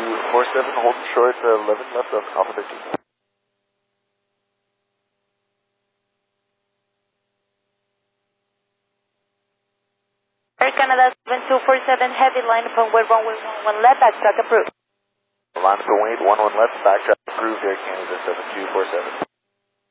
7247, holding short, 11 left on Alpha 13. Air Canada 7247, heavy line upon way runway 11 left, backtrack approved. Line upon 11 left, backtrack approved, Air Canada 7247.